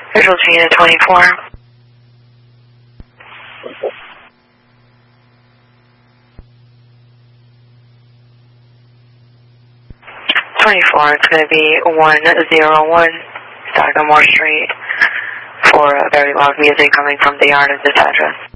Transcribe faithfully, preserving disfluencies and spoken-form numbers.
Visual to unit twenty-four. twenty-four, it's going to be one oh one Sagamore Street for uh, very loud music coming from the yard of this address.